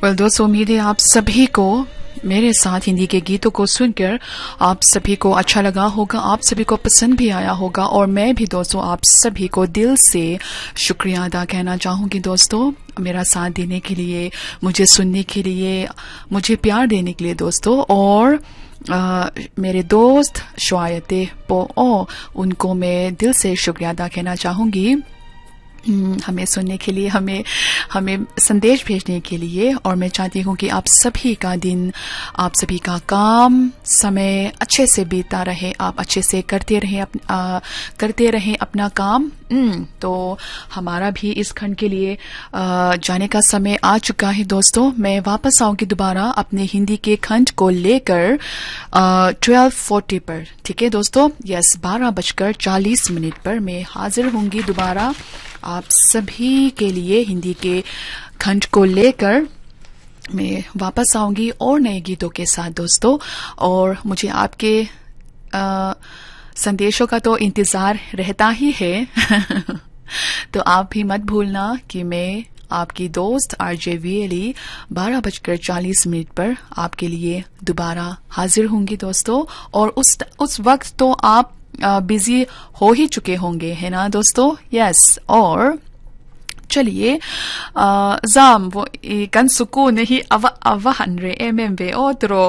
Well दोस्तों, उम्मीद है आप सभी को मेरे साथ हिंदी के गीतों को सुनकर आप सभी को अच्छा लगा होगा, आप सभी को पसंद भी आया होगा। और मैं भी दोस्तों आप सभी को दिल से शुक्रिया अदा कहना चाहूँगी दोस्तों, मेरा साथ देने के लिए, मुझे सुनने के लिए, मुझे प्यार देने के लिए दोस्तों। और मेरे दोस्त शुआयते पो उनको मैं दिल से शुक्रिया अदा कहना चाहूँगी हमें सुनने के लिए, हमें संदेश भेजने के लिए। और मैं चाहती हूँ कि आप सभी का दिन, आप सभी का काम समय अच्छे से बीतता रहे, आप अच्छे से करते रहें अपना काम। तो हमारा भी इस खंड के लिए जाने का समय आ चुका है दोस्तों। मैं वापस आऊंगी दोबारा अपने हिंदी के खंड को लेकर 12:40 पर, ठीक है दोस्तों। यस, 12:40 पर मैं हाजिर होंगी दोबारा आप सभी के लिए हिंदी के खंड को लेकर। मैं वापस आऊंगी और नए गीतों के साथ दोस्तों। और मुझे आपके संदेशों का तो इंतजार रहता ही है तो आप भी मत भूलना कि मैं आपकी दोस्त आरजे वीएलई 12:40 पर आपके लिए दोबारा हाजिर होंगी दोस्तों। और उस वक्त तो आप बिजी हो ही चुके होंगे, है ना दोस्तों। यस, और चलिए जाम वो kan suku nahi avahan re mmv otro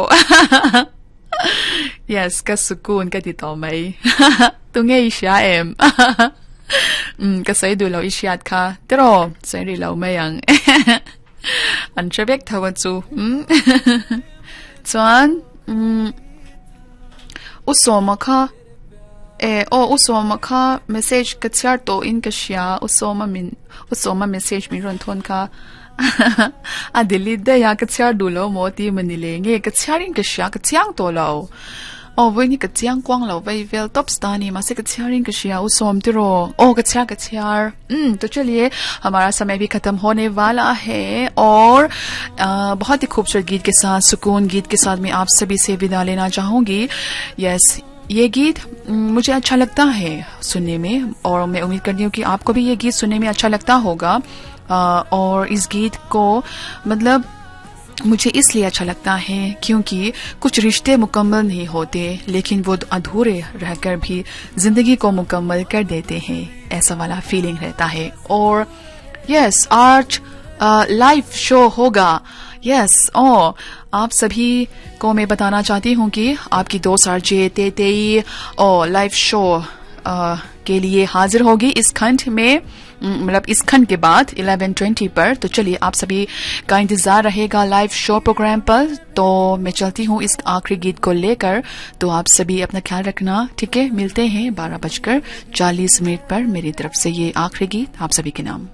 yes ka sukun ka dito may tunge isya em ka say du law isyat ka pero say ri law mayang an chabek thawatsu chuan usoma kha usoma kha message ka char to in ka shia usoma message mi ron thon kha adili da ya ka char du lo mo ti manile nge ka charing ka shia ka chiang to lo when ni ka chiang kwang lo vai vel top star ni ma se ka charing ka shia usom ti ro ka char तो चलिए हमारा समय भी खत्म होने वाला है। और बहुत ही खूबसूरत गीत के साथ, सुकून गीत के साथ मैं आप सभी से विदा लेना चाहूंगी। यस, ये गीत मुझे अच्छा लगता है सुनने में और मैं उम्मीद करती हूँ कि आपको भी ये गीत सुनने में अच्छा लगता होगा। और इस गीत को मतलब मुझे इसलिए अच्छा लगता है क्योंकि कुछ रिश्ते मुकम्मल नहीं होते लेकिन वो अधूरे रहकर भी जिंदगी को मुकम्मल कर देते हैं, ऐसा वाला फीलिंग रहता है। और यस, आज लाइव शो होगा। यस, आप सभी को मैं बताना चाहती हूँ कि आपकी दोस्त आरजे तेई और लाइव शो के लिए हाजिर होगी इस खंड में, मतलब इस खंड के बाद 11:20 पर। तो चलिए आप सभी का इंतजार रहेगा लाइव शो प्रोग्राम पर। तो मैं चलती हूँ इस आखिरी गीत को लेकर। तो आप सभी अपना ख्याल रखना, ठीक है। मिलते हैं 12:40 पर मेरी तरफ से ये आखिरी गीत आप सभी के नाम।